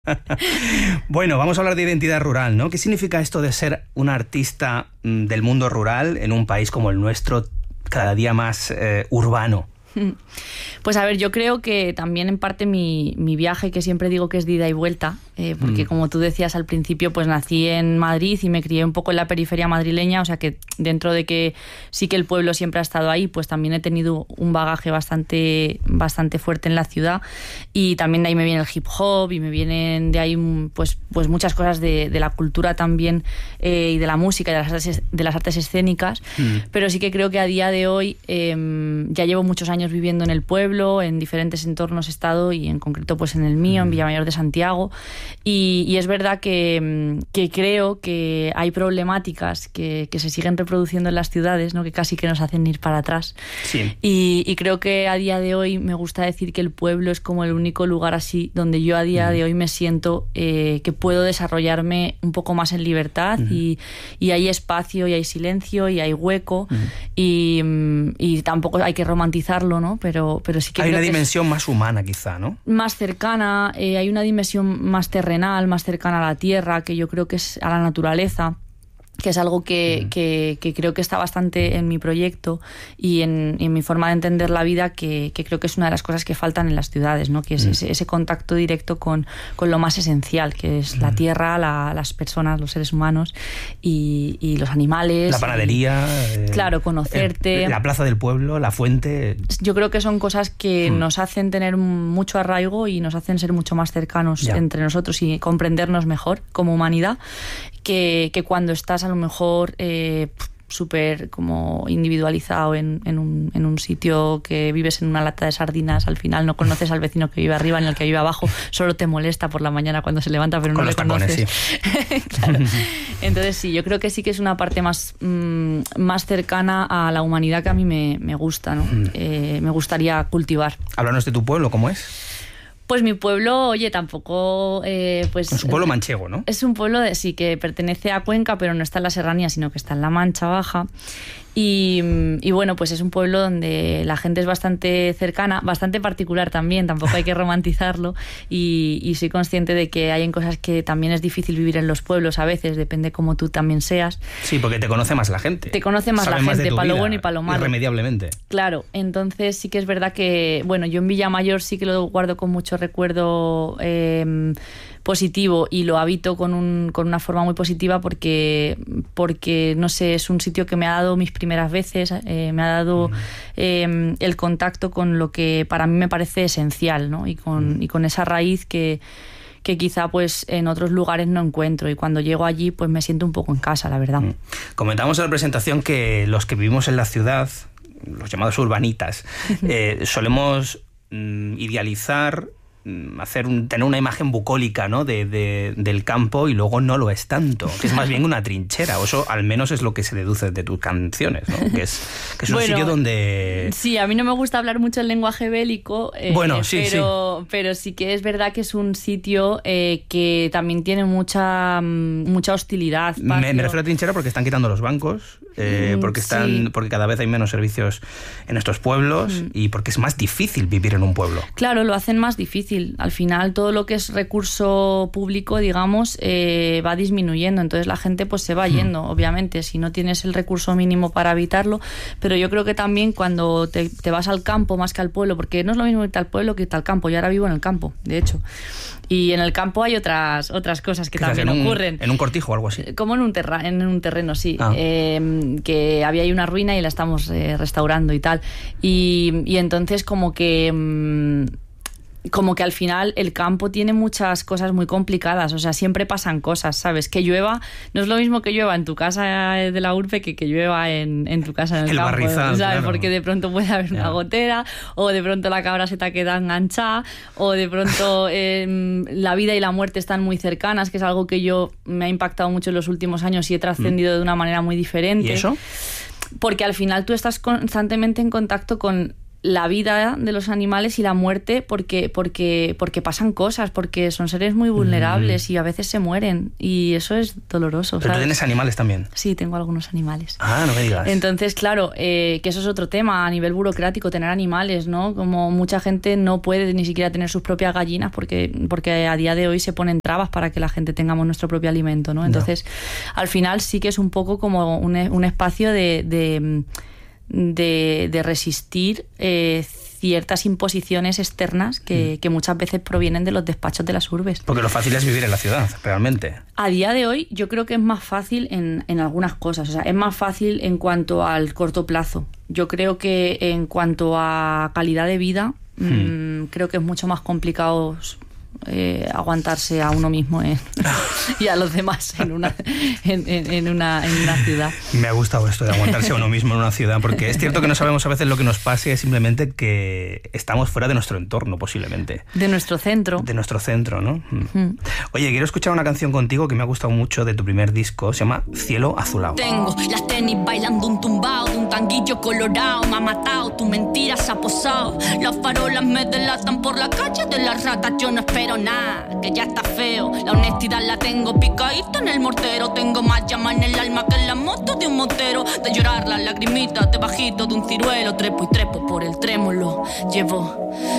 Bueno, vamos a hablar de identidad rural, ¿no? ¿Qué significa esto de ser un artista del mundo rural en un país como el nuestro, cada día más urbano? Pues a ver, yo creo que también en parte mi viaje, que siempre digo que es de ida y vuelta, porque como tú decías al principio, pues nací en Madrid y me crié un poco en la periferia madrileña, o sea que dentro de que sí que el pueblo siempre ha estado ahí, pues también he tenido un bagaje bastante fuerte en la ciudad, y también de ahí me viene el hip hop y me vienen de ahí pues muchas cosas de la cultura también, y de la música y de las artes escénicas, pero sí que creo que a día de hoy ya llevo muchos años viviendo en el pueblo, en diferentes entornos he estado, y en concreto pues en el mío, en Villamayor de Santiago, y es verdad que creo que hay problemáticas que se siguen reproduciendo en las ciudades, ¿no? Que casi que nos hacen ir para atrás. Sí. Y creo que a día de hoy me gusta decir que el pueblo es como el único lugar así donde yo a día de hoy me siento que puedo desarrollarme un poco más en libertad, y hay espacio, y hay silencio, y hay hueco, y tampoco hay que romantizarlo, ¿no? Pero sí que hay creo una que dimensión más humana, quizá, ¿no? Más cercana, hay una dimensión más terrenal, más cercana a la tierra, que yo creo que es a la naturaleza, que es algo que creo que está bastante en mi proyecto y en mi forma de entender la vida, que creo que es una de las cosas que faltan en las ciudades, ¿no? Que es ese contacto directo con lo más esencial, que es la tierra, las personas, los seres humanos y los animales. La panadería. Claro, conocerte. La plaza del pueblo, la fuente. Yo creo que son cosas que nos hacen tener mucho arraigo y nos hacen ser mucho más cercanos entre nosotros y comprendernos mejor como humanidad, que cuando estás a lo mejor súper como individualizado en un sitio, que vives en una lata de sardinas, al final no conoces al vecino que vive arriba ni al que vive abajo, solo te molesta por la mañana cuando se levanta, pero no le conoces. Sí. Claro. Entonces sí, yo creo que sí que es una parte más cercana a la humanidad que a mí me gusta, ¿no? Me gustaría cultivar. Háblanos de tu pueblo, ¿cómo es? Pues mi pueblo, oye, tampoco... pues es un pueblo manchego, ¿no? Es un pueblo sí que pertenece a Cuenca, pero no está en la Serranía, sino que está en la Mancha Baja. Y bueno, pues es un pueblo donde la gente es bastante cercana, bastante particular también, tampoco hay que romantizarlo, y soy consciente de que hay cosas que también es difícil vivir en los pueblos a veces, depende cómo tú también seas. Sí, porque te conoce más la gente. Te conoce más la gente, para lo bueno y para lo malo. Irremediablemente. Claro, entonces sí que es verdad que, bueno, yo en Villamayor sí que lo guardo con mucho recuerdo positivo, y lo habito con una forma muy positiva porque no sé, es un sitio que me ha dado mis primeras veces, me ha dado el contacto con lo que para mí me parece esencial, ¿no? Y con esa raíz que quizá pues en otros lugares no encuentro, y cuando llego allí pues me siento un poco en casa, la verdad. Comentamos en la presentación que los que vivimos en la ciudad, los llamados urbanitas, solemos idealizar, tener una imagen bucólica, ¿no? del campo, y luego no lo es tanto, que es más bien una trinchera, o eso al menos es lo que se deduce de tus canciones, ¿no? que es un sitio donde... Sí, a mí no me gusta hablar mucho el lenguaje bélico, pero sí que es verdad que es un sitio que también tiene mucha hostilidad. Me refiero a trinchera porque están quitando los bancos, porque cada vez hay menos servicios en estos pueblos, y porque es más difícil vivir en un pueblo. Claro, lo hacen más difícil. Al final todo lo que es recurso público, digamos, va disminuyendo, entonces la gente pues se va yendo, obviamente, si no tienes el recurso mínimo para evitarlo. Pero yo creo que también cuando te vas al campo más que al pueblo, porque no es lo mismo irte al pueblo que irte al campo. Yo ahora vivo en el campo, de hecho, y en el campo hay otras cosas que también ocurren. ¿En un cortijo o algo así? Como en un terreno, sí. Que había ahí una ruina y la estamos restaurando y tal, y entonces como que al final el campo tiene muchas cosas muy complicadas, o sea, siempre pasan cosas, ¿sabes? Que llueva, no es lo mismo que llueva en tu casa de la urbe que llueva en tu casa en el campo, barrizal, ¿sabes? Claro. Porque de pronto puede haber una gotera, o de pronto la cabra se te queda enganchada, o de pronto la vida y la muerte están muy cercanas, que es algo que me ha impactado mucho en los últimos años y he trascendido de una manera muy diferente. ¿Y eso? Porque al final tú estás constantemente en contacto con la vida de los animales y la muerte porque pasan cosas, porque son seres muy vulnerables y a veces se mueren y eso es doloroso. ¿Pero ¿sabes? tú tienes animales también? Sí, tengo algunos animales. Ah, no me digas. Entonces, claro, que eso es otro tema a nivel burocrático, tener animales, ¿no? Como mucha gente no puede ni siquiera tener sus propias gallinas porque a día de hoy se ponen trabas para que la gente tengamos nuestro propio alimento, ¿no? Entonces, al final sí que es un poco como un espacio de resistir ciertas imposiciones externas que muchas veces provienen de los despachos de las urbes. Porque lo fácil es vivir en la ciudad, realmente. A día de hoy yo creo que es más fácil en algunas cosas, o sea, es más fácil en cuanto al corto plazo. Yo creo que en cuanto a calidad de vida, creo que es mucho más complicado aguantarse a uno mismo y a los demás en una ciudad. Me ha gustado esto de aguantarse a uno mismo en una ciudad, porque es cierto que no sabemos a veces lo que nos pase, es simplemente que estamos fuera de nuestro entorno, posiblemente. De nuestro centro. De nuestro centro, ¿no? Oye, quiero escuchar una canción contigo que me ha gustado mucho de tu primer disco, se llama Cielo Azulado. Tengo las tenis bailando un tumbao de un tanguillo colorado, me ha matado, tu mentira se ha posado, las farolas me delatan por la calle de las ratas, yo no espero nada, que ya está feo. La honestidad la tengo picadita en el mortero. Tengo más llama en el alma que en la moto de un montero. De llorar las lagrimitas debajito de un ciruelo. Trepo y trepo por el trémolo. Llevo